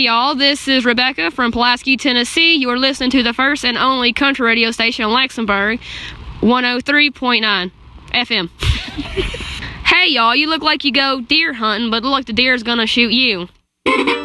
y'all, this is Rebecca from Pulaski, Tennessee. You're listening to the first and only country radio station in Luxembourg, 103.9 FM. Hey y'all, you look like you go deer hunting, but look like the deer's gonna shoot you.